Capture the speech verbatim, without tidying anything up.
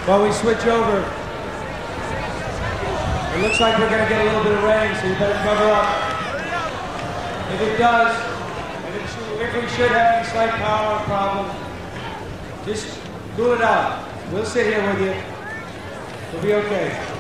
While we switch over, it looks like we're going to get a little bit of rain, so you better cover up. If it does, if, it should, if we should have any slight power problem, just cool it out. We'll sit here with you. We'll be okay.